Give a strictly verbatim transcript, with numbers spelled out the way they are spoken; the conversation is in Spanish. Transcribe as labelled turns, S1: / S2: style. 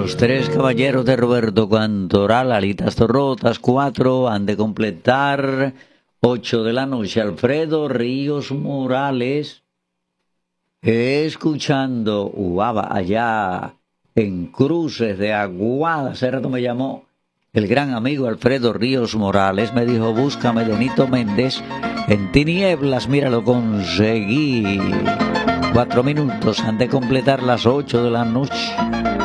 S1: Los tres caballeros de Roberto Cantoral, alitas torrotas, cuatro, han de completar ocho de la noche. Alfredo Ríos Morales, escuchando Uaba allá en Cruces de Aguada. Hace rato me llamó el gran amigo Alfredo Ríos Morales, me dijo, búscame Denito Méndez en Tinieblas. Mira, lo conseguí. Cuatro minutos han de completar las ocho de la noche.